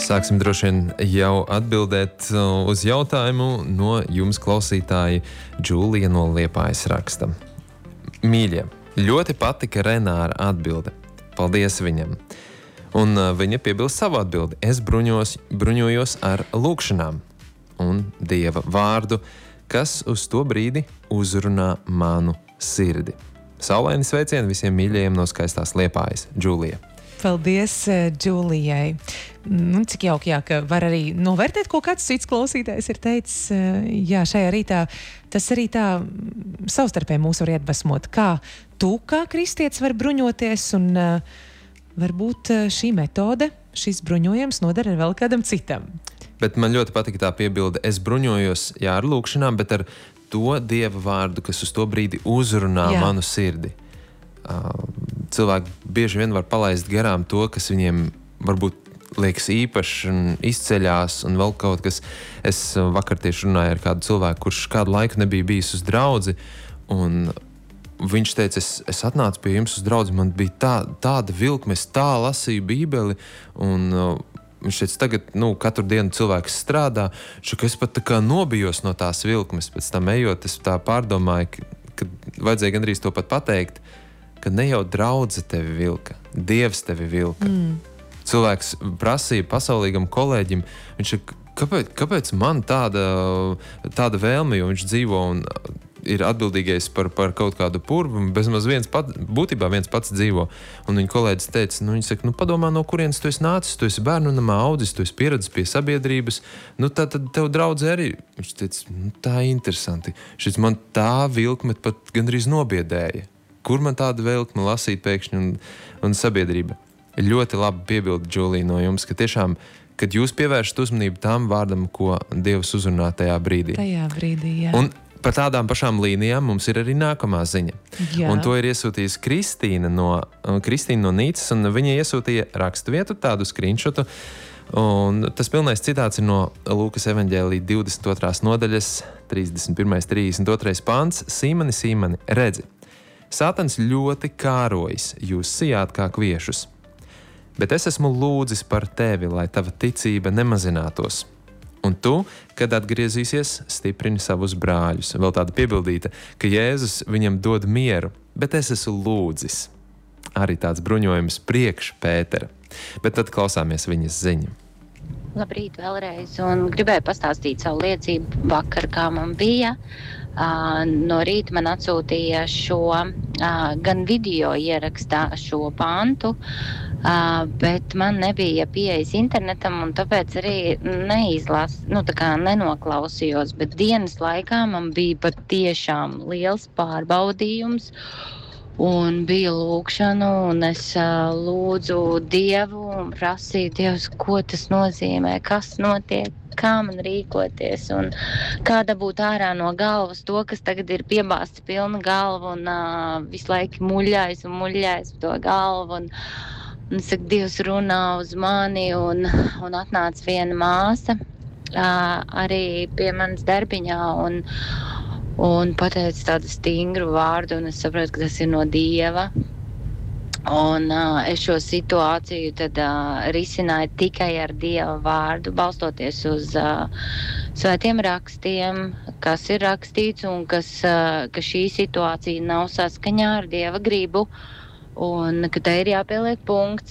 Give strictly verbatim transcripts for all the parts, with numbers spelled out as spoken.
Sāksim droši vien jau atbildēt uz jautājumu no jums klausītāji. Džūlija no Liepājas raksta. Mīļie, ļoti patika Renāra atbilde. Paldies viņam. Un uh, viņa piebilst savu atbildi. Es bruņos, bruņojos ar lūkšanām un Dieva vārdu, kas uz to brīdi uzrunā manu sirdi. Saulaini sveicieni visiem mīļajiem no skaistās Liepājas. Džūlija. Paldies Džūlijai. Nu, cik jauki, jā, ka var arī novērtēt, ko kāds cits klausītājs ir teicis. Jā, šajā rītā tas arī tā savstarpēji mūs var iedvesmot. Kā tu, kā kristietis, var bruņoties, un uh, varbūt šī metode, šis bruņojums noder vēl kādam citam. Bet man ļoti patika tā piebilde. Es bruņojos, jā, ar lūkšanām, bet ar to Dieva vārdu, kas uz to brīdi uzrunā jā. manu sirdi. Uh, cilvēki bieži vien var palaist garām to, kas viņiem varbūt liekas īpašs un izceļās un vēl kaut kas. Es vakar tieši runāju ar kādu cilvēku, kurš kādu laiku nebija bijis uz draudzi, un viņš teica, es, es atnācu pie jums uz draudzi, man bija tā, tāda vilkme, es tā lasīju Bībeli, un uh, viņš teica, tagad, nu, katru dienu cilvēks strādā, šo, ka es pat tā kā nobijos no tās vilkmes, pēc tam ejot, es tā pārdomāju, ka, ka vajadzēja gandrīz to pat pateikt, ka ne jau draudze tevi vilka, Dievs tevi vilka. Mm. Cilvēks prasīja pasaulīgam kolēģim, viņš ir, kāpēc, kāpēc man tāda, tāda vēlme, jo viņš dzīvo un ir atbildīgais par, par kaut kādu purvu, bezmaz viens pat, būtībā viens pats dzīvo. Un viņa kolēģis teica, nu, viņa saka, nu, padomā, no kurienes tu esi nācis, tu esi bērnu namā audzis, tu esi pieredzis pie sabiedrības, nu, tā tad tev draudze arī. Viņš teica, nu, tā interesanti. Šis man tā vilkme pat gandrīz nobiedēja. Kur man tāda vēlkme lasīt pēkšņi un, un sabiedrība? Ļoti labi piebilda Džūlija no jums, ka tiešām, kad jūs pievēršat uzmanību tam vārdam, ko Dievs uzrunā tajā brīdī. Tajā brīdī, jā. Un par tādām pašām līnijām mums ir arī nākamā ziņa. Jā. Un to ir iesūtījusi Kristīna no, Kristīna no Nīcas, un viņa iesūtīja raksturvietu, tādu screenshotu. Un tas pilnais citāts ir no Lūkas evaņģēlija divdesmit otrās nodaļas, trīsdesmit pirmais, trīsdesmit otrais pants. Sīmani, Sīmani, redzi! Sātans ļoti kārojas, jūs sijāt kā kviešus, bet es esmu lūdzis par tevi, lai tava ticība nemazinātos. Un tu, kad atgriezīsies, stiprini savus brāļus. Vēl tāda piebildīta, ka Jēzus viņam dod mieru, bet es esmu lūdzis. Arī tāds bruņojums priekš Pētera. Bet tad klausāmies viņas ziņu. Labrīt vēlreiz, un gribēju pastāstīt savu liecību vakar, kā man bija. Uh, no rīta man atsūtīja šo uh, gan video ierakstā šo pantu, uh, bet man nebija pieejas internetam, un tāpēc arī neizlas, nu, tā kā nenoklausījos, bet dienas laikā man bija pat tiešām liels pārbaudījums, un bija lūkšana, un es uh, lūdzu Dievu un prasīju Dievs, ko tas nozīmē, kas notiek, kā man rīkoties un kā dabūt ārā no galvas to, kas tagad ir piebāzts pilna galva un uh, visu laiku muļļais un muļļais to galvu. Un, un saka, Dievs runā uz mani, un, un atnāca viena māsa uh, arī pie manas darbiņā un, un pateica tādu stingru vārdu, un es saprotu, ka tas ir no Dieva. Un uh, es šo situāciju tad uh, risināju tikai ar Dieva vārdu, balstoties uz uh, svētiem rakstiem, kas ir rakstīts un kas, uh, ka šī situācija nav saskaņā ar Dieva gribu un ka tai ir jāpieliek punkts.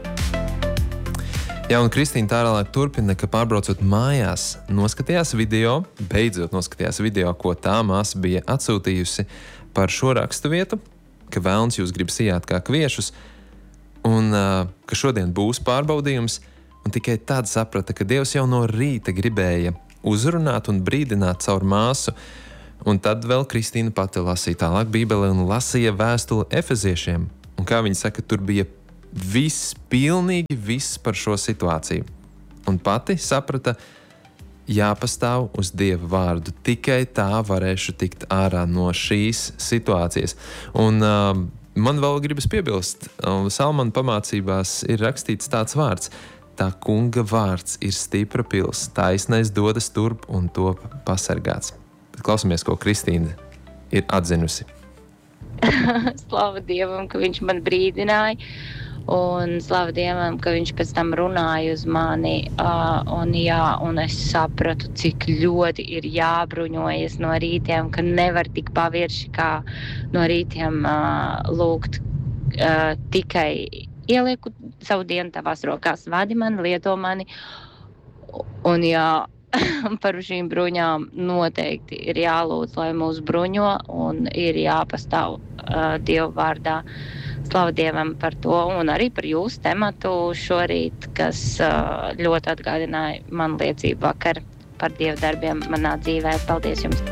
Jā, un Kristīna tālāk turpina, ka pārbraucot mājās, noskatījās video, beidzot noskatījās video, ko tā māsa bija atsūtījusi par šo raksturvietu, ka vēlns jūs grib sijāt kā kviešus, un uh, ka šodien būs pārbaudījums, un tikai tad saprata, ka Dievs jau no rīta gribēja uzrunāt un brīdināt caur māsu, un tad vēl Kristīna pati lasīja tālāk Bībeli un lasīja vēstuli Efeziešiem, un kā viņa saka, tur bija viss, pilnīgi viss par šo situāciju, un pati saprata, jāpastāv uz Dieva vārdu. Tikai tā varēšu tikt ārā no šīs situācijas. Un uh, man vēl gribas piebilst, uh, Salmana pamācībās ir rakstīts tāds vārds. Tā kunga vārds ir stipra pils, taisnais dodas turp un top pasargāts. Bet klausamies, ko Kristīna ir atzinusi. Slava Dievam, ka viņš man brīdināja. Un slavu Dievam, ka viņš pēc tam runāja uz mani, uh, un, jā, un es sapratu, cik ļoti ir jābruņojas no rītiem, ka nevar tik pavirši kā no rītiem uh, lūgt uh, tikai ielieku savu dienu tavās rokās, vadi mani, lieto mani, un jā, par šīm bruņām noteikti ir jālūdz, lai mūs bruņo, un ir jāpastāv uh, Dievu vārdā. Slavu Dievam par to, un arī par jūsu tematu šorīt, kas uh, ļoti atgādināja man liecību vakar par Dieva darbiem manā dzīvē. Paldies jums!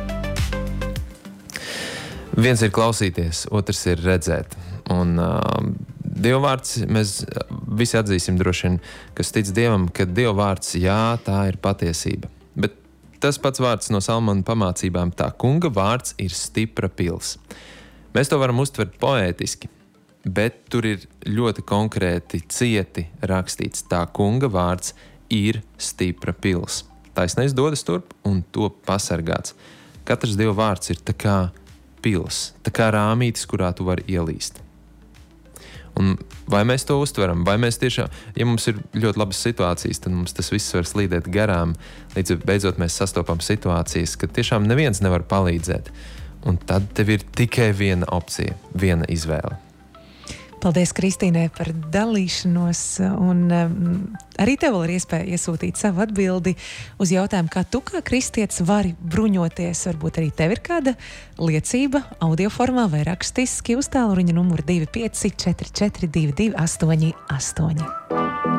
Viens ir klausīties, otrs ir redzēt. Un uh, Dieva vārds, mēs visi atzīsim droši vien, kas tic Dievam, ka Dieva vārds, jā, tā ir patiesība. Bet tas pats vārds no Salmona pamācībām, tā kunga vārds ir stipra pils. Mēs to varam uztvert poētiski, bet tur ir ļoti konkrēti cieti rakstīts, tā kunga vārds ir stipra pils. Taisnais dodas turp un to pasargāts. Katrs Dieva vārds ir tā kā pils, tā kā rāmītis, kurā tu vari ielīst. Un vai mēs to uztveram, vai mēs tiešām, ja mums ir ļoti labas situācijas, tad mums tas viss var slīdēt garām, līdz beidzot mēs sastopam situācijas, kad tiešām neviens nevar palīdzēt. Un tad tev ir tikai viena opcija, viena izvēle. Paldies Kristīnai par dalīšanos, un um, arī tev vēl ir iespēja iesūtīt savu atbildi uz jautājumu, kā tu kā kristietis vari bruņoties. Varbūt arī tev ir kāda liecība audio formā vai rakstiski uz tālruņa numuru divi pieci četri četri divi divi astoņi astoņi.